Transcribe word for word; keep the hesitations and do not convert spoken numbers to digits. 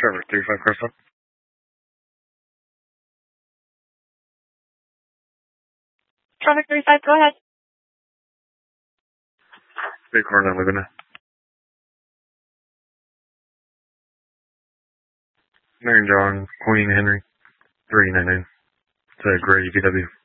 Trevor, three five Crystal. Traffic three five, go ahead. Big car not living. Marion John, Queen Henry, three nine nine. It's a gray U P W.